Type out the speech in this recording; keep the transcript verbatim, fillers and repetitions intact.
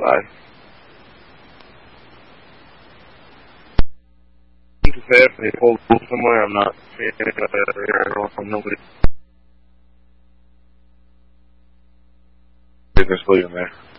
Bye. I'm just asking if hold somewhere. I'm not. I'm nobody. Business leaving there.